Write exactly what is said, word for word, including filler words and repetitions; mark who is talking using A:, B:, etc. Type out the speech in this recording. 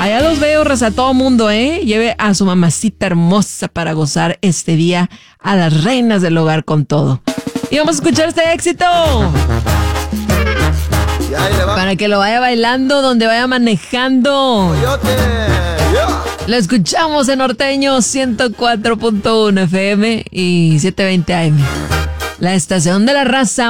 A: Allá los veo, raza, a todo mundo, ¿eh? Lleve a su mamacita hermosa para gozar este día a las reinas del hogar con todo. Y vamos a escuchar este éxito. Para que lo vaya bailando, donde vaya manejando. Lo escuchamos en Norteño ciento cuatro punto uno F M y setecientos veinte A M. La estación de la raza.